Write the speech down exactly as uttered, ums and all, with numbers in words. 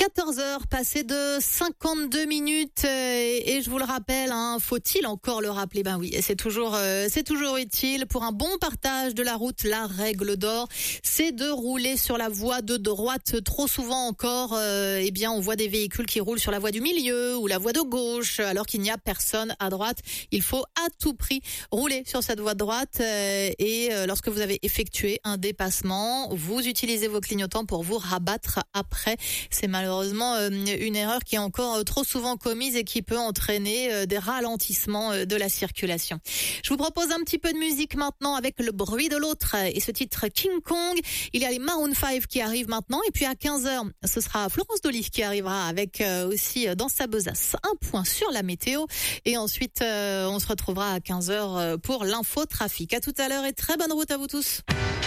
quatorze heures passées de cinquante-deux minutes et, et je vous le rappelle, hein, faut-il encore le rappeler? Ben oui, c'est toujours, euh, c'est toujours utile pour un bon partage de la route. La règle d'or, c'est de rouler sur la voie de droite. Trop souvent encore, euh, eh bien, on voit des véhicules qui roulent sur la voie du milieu ou la voie de gauche, alors qu'il n'y a personne à droite. Il faut à tout prix rouler sur cette voie de droite euh, et euh, lorsque vous avez effectué un dépassement, vous utilisez vos clignotants pour vous rabattre après. C'est malheureusement une erreur qui est encore trop souvent commise et qui peut entraîner des ralentissements de la circulation. Je vous propose un petit peu de musique maintenant avec le bruit de l'autre et ce titre King Kong. Il y a les Maroon five qui arrivent maintenant et puis à quinze heures, ce sera Florence D'Olive qui arrivera avec aussi dans sa besace un point sur la météo et ensuite on se retrouvera à quinze heures pour l'info trafic. À tout à l'heure et très bonne route à vous tous.